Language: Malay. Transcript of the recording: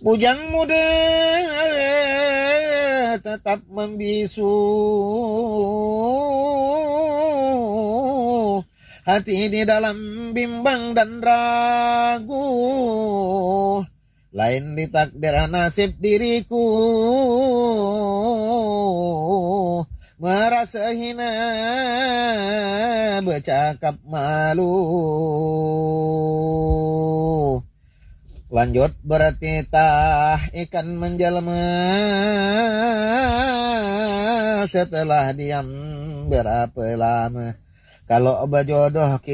Bujang muda tetap membisu, hati di dalam bimbang dan ragu, lain ditakdir nasib diriku, merasa hina bercakap malu. Lanjut berarti tah ikan menjelma setelah diam berapa lama. Kalau berjodoh